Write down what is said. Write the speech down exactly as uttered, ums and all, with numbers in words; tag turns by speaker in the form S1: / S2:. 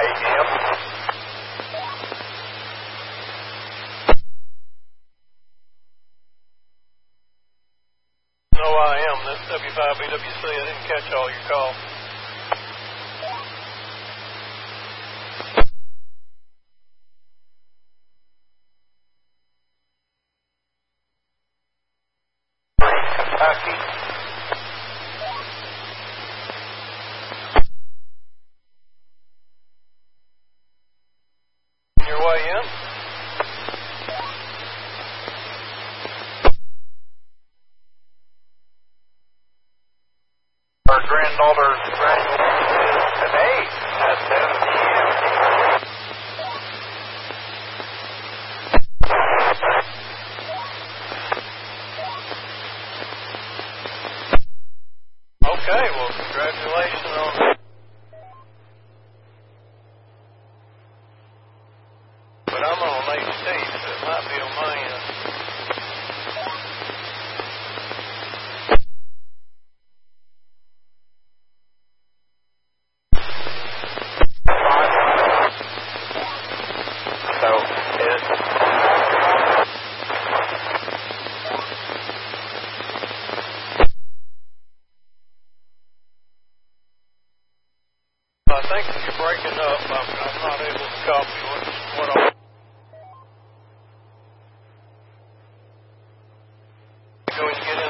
S1: M.
S2: No, I am. This is W five B W C. I didn't catch all your calls.
S1: Kentucky.
S2: On your way in?
S1: Our granddaughter's graduation is today at seven P M
S2: Okay, well, congratulations on that. But I'm on H D, so it might be on my end.
S1: So it's
S2: I think you're breaking up. I'm, I'm not able to copy what, what I'm going to get